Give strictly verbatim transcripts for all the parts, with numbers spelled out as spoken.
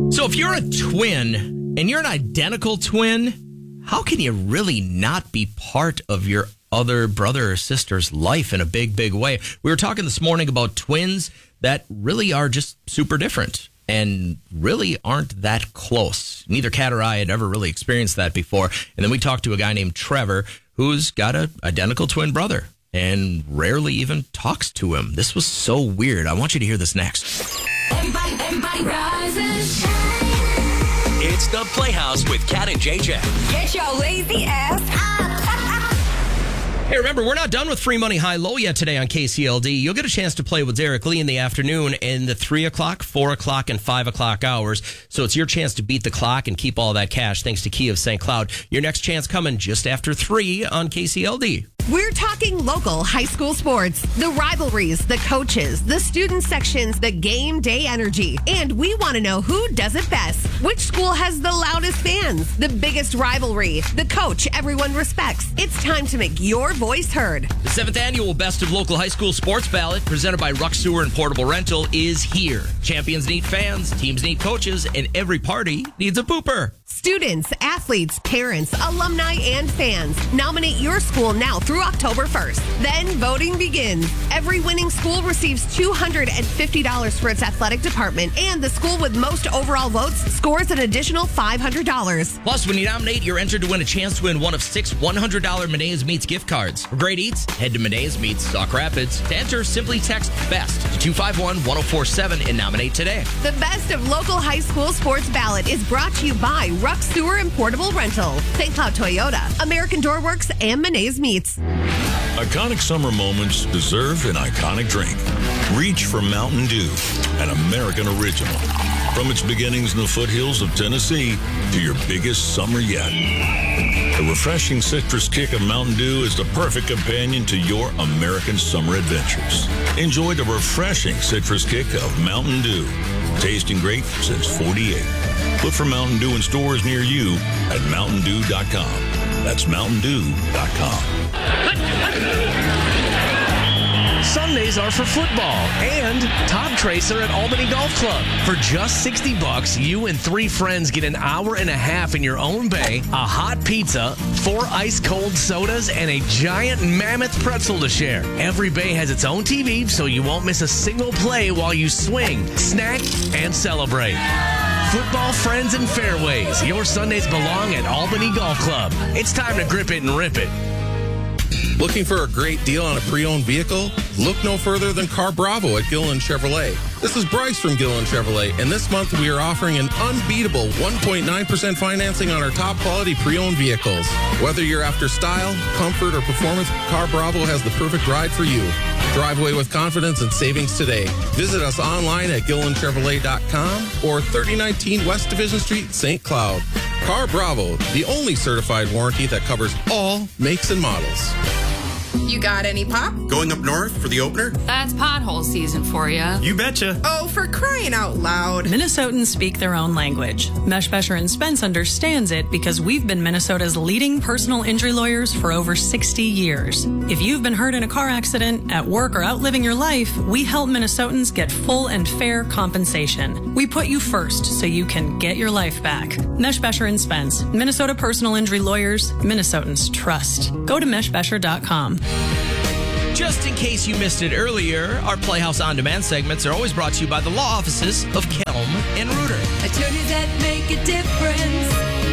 So if you're a twin and you're an identical twin, how can you really not be part of your other brother or sister's life in a big, big way? We were talking this morning about twins that really are just super different and really aren't that close. Neither Kat or I had ever really experienced that before. And then we talked to a guy named Trevor who's got an identical twin brother and rarely even talks to him. This was so weird. I want you to hear this next. Everybody, everybody rises. It's the Playhouse with Kat and J J. Get your lazy ass up. Hey, remember, we're not done with Free Money High Low yet today on K C L D. You'll get a chance to play with Derek Lee in the afternoon in the three o'clock, four o'clock, and five o'clock hours. So it's your chance to beat the clock and keep all that cash thanks to Key of Saint Cloud. Your next chance coming just after three on K C L D. We're talking local high school sports, the rivalries, the coaches, the student sections, the game day energy. And we want to know who does it best. Which school has the loudest fans, the biggest rivalry, the coach everyone respects. It's time to make your voice heard. The seventh annual Best of Local High School Sports Ballot, presented by Ruck Sewer and Portable Rental, is here. Champions need fans, teams need coaches, and every party needs a pooper. Students, athletes, parents, alumni, and fans. Nominate your school now through October first. Then voting begins. Every winning school receives two hundred fifty dollars for its athletic department, and the school with most overall votes scores an additional five hundred dollars. Plus, when you nominate, you're entered to win a chance to win one of six one hundred dollars Menae's Meats gift cards. For great eats, head to Menae's Meats, Sauk Rapids. To enter, simply text BEST to two five one, one oh four seven and nominate today. The Best of Local High School Sports Ballot is brought to you by Ruck Sewer and Portable Rental, Saint Cloud Toyota, American Doorworks, and Menae's Meats. Iconic summer moments deserve an iconic drink. Reach for Mountain Dew, an American original. From its beginnings in the foothills of Tennessee to your biggest summer yet. The refreshing citrus kick of Mountain Dew is the perfect companion to your American summer adventures. Enjoy the refreshing citrus kick of Mountain Dew. Tasting great since forty-eight. Look for Mountain Dew in stores near you at mountain dew dot com. That's mountain dew dot com. Sundays are for football and Todd Tracer at Albany Golf Club. For just sixty bucks, you and three friends get an hour and a half in your own bay, a hot pizza, four ice-cold sodas, and a giant mammoth pretzel to share. Every bay has its own T V, so you won't miss a single play while you swing, snack, and celebrate. Football, friends, and fairways. Your Sundays belong at Albany Golf Club. It's time to grip it and rip it. Looking for a great deal on a pre-owned vehicle? Look no further than Car Bravo at Gilliland Chevrolet. This is Bryce from Gilliland Chevrolet, and this month we are offering an unbeatable one point nine percent financing on our top quality pre-owned vehicles. Whether you're after style, comfort, or performance, Car Bravo has the perfect ride for you. Drive away with confidence and savings today. Visit us online at gilliland chevrolet dot com or thirty nineteen West Division Street, Saint Cloud. Car Bravo, the only certified warranty that covers all makes and models. You got any pop? Going up north for the opener? That's pothole season for you. You betcha. Oh, for crying out loud. Minnesotans speak their own language. Meshbesher and Spence understands it because we've been Minnesota's leading personal injury lawyers for over sixty years. If you've been hurt in a car accident, at work, or out living your life, we help Minnesotans get full and fair compensation. We put you first so you can get your life back. Meshbesher and Spence, Minnesota personal injury lawyers, Minnesotans trust. Go to meshbesher dot com. Just in case you missed it earlier, our Playhouse On Demand segments are always brought to you by the law offices of Kelm and Reuter. Attorneys that make a difference.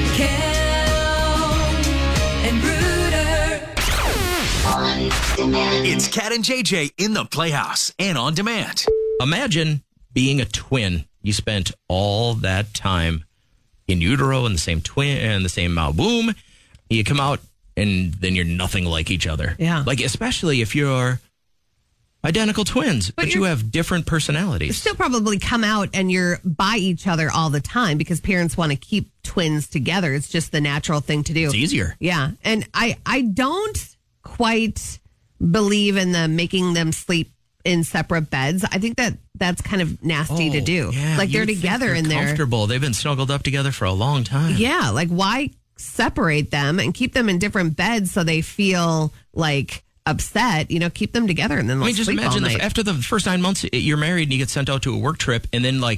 Kelm and Reuter. On demand. It's Kat and J J in the Playhouse and on demand. Imagine being a twin. You spent all that time in utero in the same twin and the same uh, womb. You come out and then you're nothing like each other. Yeah. Like, especially if you're identical twins, but, but you have different personalities. You still probably come out and you're by each other all the time because parents want to keep twins together. It's just the natural thing to do. It's easier. Yeah. And I, I don't quite believe in the making them sleep in separate beds. I think that that's kind of nasty oh, to do. Yeah, like they're together they're in there. Comfortable. They've been snuggled up together for a long time. Yeah. Like, why separate them and keep them in different beds so they feel like upset? You know, keep them together and then they'll I mean, just sleep imagine all the, night. after the first nine months you're married and you get sent out to a work trip, and then like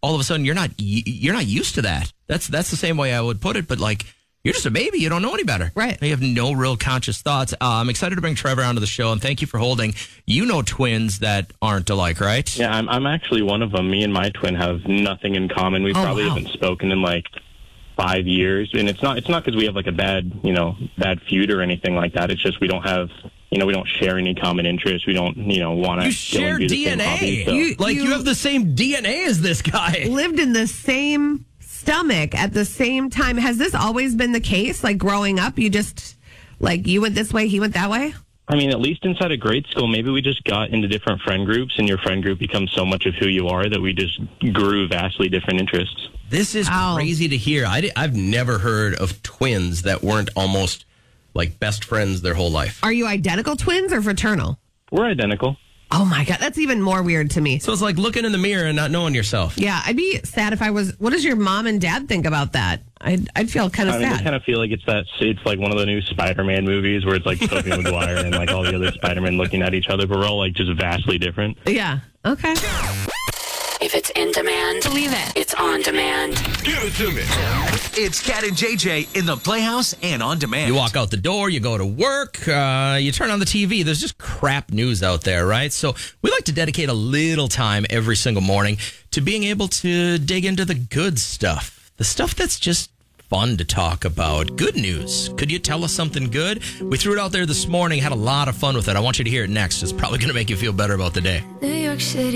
all of a sudden you're not you're not used to that. That's that's the same way I would put it. But like, you're just a baby. You don't know any better. Right. You have no real conscious thoughts. Uh, I'm excited to bring Trevor onto the show, and thank you for holding. You know twins that aren't alike, right? Yeah, I'm, I'm actually one of them. Me and my twin have nothing in common. We Oh, probably wow. haven't spoken in like five years, and it's not it's not because we have like a bad you know bad feud or anything like that. It's just we don't have you know we don't share any common interests. We don't you know want to You share D N A. So. You- Like you, you- have the same D N A as this guy. Lived in the same stomach at the same time. Has this always been the case? Like growing up, you just like you went this way, he went that way? I mean, at least inside of grade school, maybe we just got into different friend groups, and your friend group becomes so much of who you are that we just grew vastly different interests. This is Wow. crazy to hear. I have never heard of twins that weren't almost like best friends their whole life. Are you identical twins or fraternal? We're identical. Oh my God, that's even more weird to me. So it's like looking in the mirror and not knowing yourself. Yeah, I'd be sad if I was. What does your mom and dad think about that? I'd, I'd feel kind of I mean, I sad. kind of feel like it's that it's like one of the new Spider-Man movies where it's like Tobey Maguire and like all the other Spider-Men looking at each other, but we're all like just vastly different. Yeah, okay. If it's in demand, believe it. It's on demand. Give it to me. It's Cat and J J in the Playhouse and on demand. You walk out the door, you go to work, uh, you turn on the T V. There's just crap news out there, right? So we like to dedicate a little time every single morning to being able to dig into the good stuff, the stuff that's just fun to talk about. Good news. Could you tell us something good? We threw it out there this morning, had a lot of fun with it. I want you to hear it next. It's probably going to make you feel better about the day. New York City.